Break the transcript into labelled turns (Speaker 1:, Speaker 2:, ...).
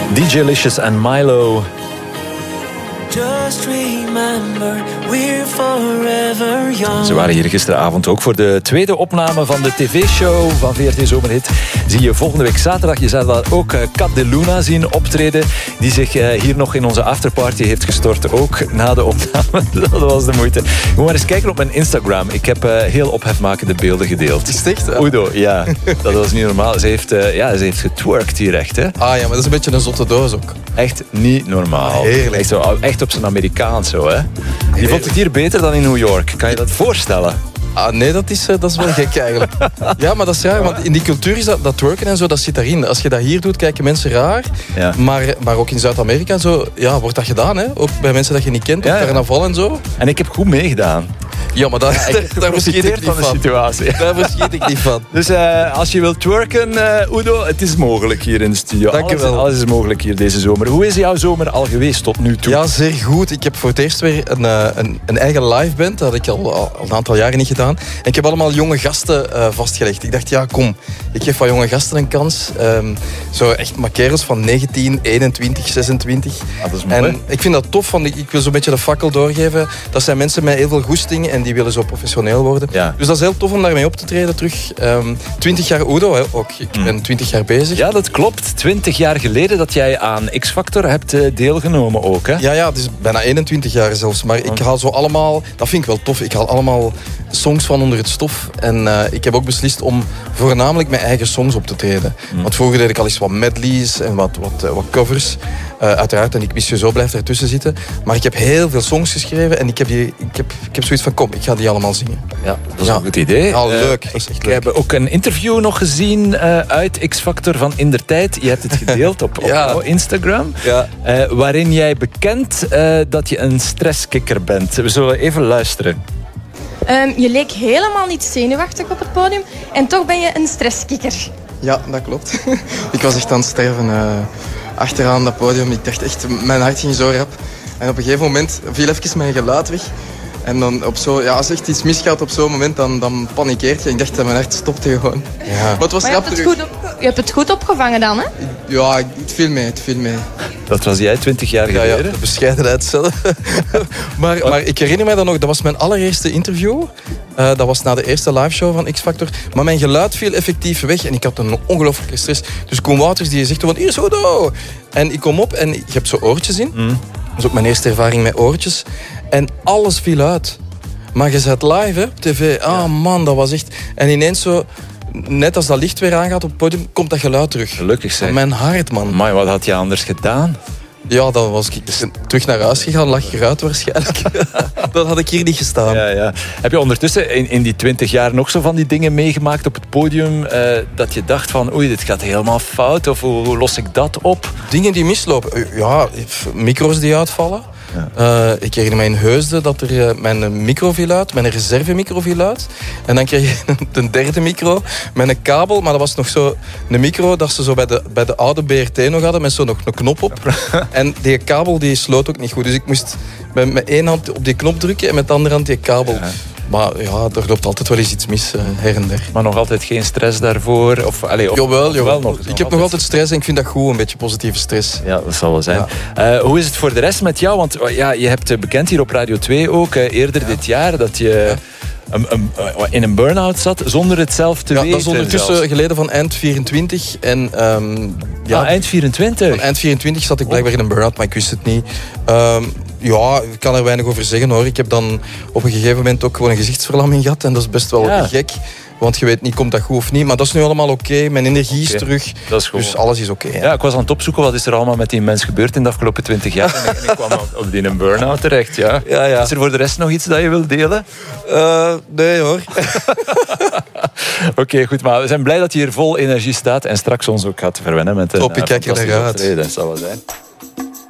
Speaker 1: DJ Licious en Milo.
Speaker 2: Just remember, we're forever young.
Speaker 1: Ze waren hier gisteravond ook voor de tweede opname van de tv-show van VRT Zomerhit. Zie je volgende week zaterdag. Je zal daar ook Cat de Luna zien optreden, die zich hier nog in onze afterparty heeft gestort. Ook na de opname. Dat was de moeite. Moet maar eens kijken op mijn Instagram. Ik heb heel ophefmakende beelden gedeeld.
Speaker 3: Is het echt?
Speaker 1: Udo, ja. Dat was niet normaal. Ze heeft getwerkt hier echt. Hè?
Speaker 3: Ah ja, maar dat is een beetje een zotte doos ook.
Speaker 1: Echt niet normaal.
Speaker 3: Heerlijk.
Speaker 1: Echt op zijn Amerikaans zo, hè. Die vond het hier beter dan in New York. Kan je dat voorstellen?
Speaker 3: Ah, nee, dat is wel gek eigenlijk. Ja, maar dat is raar, want in die cultuur is dat twerken en zo, dat zit daarin. Als je dat hier doet, kijken mensen raar. Ja. Maar ook in Zuid-Amerika en zo, ja, wordt dat gedaan, hè. Ook bij mensen dat je niet kent, op carnaval en zo.
Speaker 1: En ik heb goed meegedaan.
Speaker 3: Ja, maar daar verschiet ik niet van.
Speaker 1: Situatie.
Speaker 3: Daar verschiet ik niet van.
Speaker 1: Dus als je wilt twerken, Udo, het is mogelijk hier in de studio.
Speaker 3: Dank je wel.
Speaker 1: Alles is mogelijk hier deze zomer. Hoe is jouw zomer al geweest tot nu toe?
Speaker 3: Ja, zeer goed. Ik heb voor het eerst weer een eigen live band. Dat had ik al een aantal jaren niet gedaan. En ik heb allemaal jonge gasten vastgelegd. Ik dacht, ja, kom, ik geef wat jonge gasten een kans. Zo echt maar kerels van 19, 21, 26.
Speaker 1: Ah, dat is mooi.
Speaker 3: En ik vind dat tof, want ik wil zo'n beetje de fakkel doorgeven. Dat zijn mensen met heel veel goesting en die willen zo professioneel worden. Ja. Dus dat is heel tof om daarmee op te treden terug. 20 jaar Udo, hè, ook. Ik ben 20 jaar bezig.
Speaker 1: Ja, dat klopt. 20 jaar geleden dat jij aan X-Factor hebt deelgenomen ook, hè?
Speaker 3: Ja, het is bijna 21 jaar zelfs. Maar ik haal zo allemaal... Dat vind ik wel tof. Ik haal allemaal songs van onder het stof. En ik heb ook beslist om voornamelijk mijn eigen songs op te treden. Want vroeger deed ik al eens wat medleys en wat covers. Uiteraard, en ik wist je zo blijft ertussen zitten. Maar ik heb heel veel songs geschreven en ik heb zoiets van, kom, ik ga die allemaal zingen.
Speaker 1: Ja, dat is een goed idee.
Speaker 3: Ja, leuk. Dat is echt leuk.
Speaker 1: Ik heb ook een interview nog gezien uit X-Factor van Indertijd. Je hebt het gedeeld op jouw Instagram. Ja. Waarin jij bekent dat je een stresskikker bent. We zullen even luisteren.
Speaker 4: Je leek helemaal niet zenuwachtig op het podium en toch ben je een stresskikker.
Speaker 3: Ja, dat klopt. Ik was echt aan het sterven achteraan dat podium. Ik dacht echt, mijn hart ging zo rap. En op een gegeven moment viel even mijn geluid weg. En dan als echt iets misgaat op zo'n moment, dan panikeert je. Ik dacht dat mijn hart stopte gewoon. Ja. Maar het was rap terug.
Speaker 4: Je hebt het goed opgevangen dan, hè?
Speaker 3: Ja, het viel mee.
Speaker 1: Dat was jij 20 jaar geleden?
Speaker 3: Ja, de bescheidenheid zelf. maar ik herinner mij dan nog, dat was mijn allereerste interview. Dat was na de eerste liveshow van X-Factor. Maar mijn geluid viel effectief weg en ik had een ongelooflijke stress. Dus Koen Wouters die zegt van, hier is Udo. En ik kom op en je hebt zo oortjes in. Dat is ook mijn eerste ervaring met oortjes. En alles viel uit. Maar je zat live, hè, op tv. Man, dat was echt... En ineens zo... Net als dat licht weer aangaat op het podium, komt dat geluid terug.
Speaker 1: Gelukkig zeg.
Speaker 3: Mijn hart, man.
Speaker 1: Maar wat had je anders gedaan?
Speaker 3: Ja, dan was ik terug naar huis gegaan, lag ik eruit waarschijnlijk. Dan had ik hier niet gestaan.
Speaker 1: Ja. Heb je ondertussen in die 20 jaar nog zo van die dingen meegemaakt op het podium, dat je dacht van, oei, dit gaat helemaal fout, of hoe los ik dat op?
Speaker 3: Dingen die mislopen. Ja, micro's die uitvallen. Ja. Ik herinner mij in Heusden dat er mijn micro viel uit, mijn reservemicro viel uit. En dan kreeg je een derde micro met een kabel, maar dat was nog zo een micro dat ze zo bij de oude BRT nog hadden, met zo nog een knop op. En die kabel die sloot ook niet goed, dus ik moest met één hand op die knop drukken en met de andere hand die kabel. Ja. Maar ja, er loopt altijd wel eens iets mis, her en der.
Speaker 1: Maar nog altijd geen stress daarvoor?
Speaker 3: Jawel. Nog, ik heb nog altijd stress en ik vind dat goed, een beetje positieve stress.
Speaker 1: Ja, dat zal wel zijn. Ja. Hoe is het voor de rest met jou? Want je hebt bekend hier op Radio 2 ook, eerder dit jaar, dat je... in een burn-out zat, zonder het zelf te weten. Ja, dat is
Speaker 3: ondertussen geleden van eind 24. En,
Speaker 1: eind 24?
Speaker 3: Van eind 24 zat ik blijkbaar in een burn-out, maar ik wist het niet. Ik kan er weinig over zeggen hoor. Ik heb dan op een gegeven moment ook gewoon een gezichtsverlamming gehad. En dat is best wel gek. Want je weet niet, komt dat goed of niet. Maar dat is nu allemaal oké. Mijn energie is terug.
Speaker 1: Dat is goed.
Speaker 3: Dus alles is oké.
Speaker 1: Ja, ik was aan het opzoeken wat is er allemaal met die mens gebeurd in de afgelopen 20 jaar. En ik kwam op die een burn-out terecht. Ja. Is er voor de rest nog iets dat je wilt delen?
Speaker 3: Nee hoor.
Speaker 1: Oké, goed. Maar we zijn blij dat je hier vol energie staat. En straks ons ook gaat verwennen met een
Speaker 3: top, ik kijk er naar uit.
Speaker 1: Dat zal wel zijn.